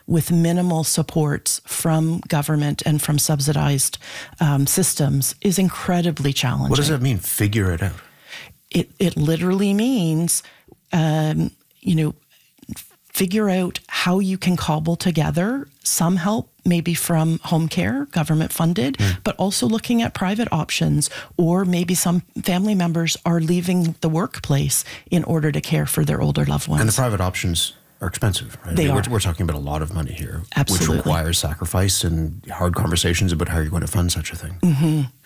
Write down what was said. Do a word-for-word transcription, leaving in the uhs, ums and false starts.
with minimal supports from government and from subsidized um, systems is incredibly challenging. What does that mean, figure it out? It, it literally means, um, you know, figure out how you can cobble together some help, maybe from home care, government funded, mm. but also looking at private options, or maybe some family members are leaving the workplace in order to care for their older loved ones. And the private options are expensive, right? They I mean, are. We're, we're talking about a lot of money here, Absolutely. which requires sacrifice and hard conversations about how you're going to fund such a thing. Mm-hmm.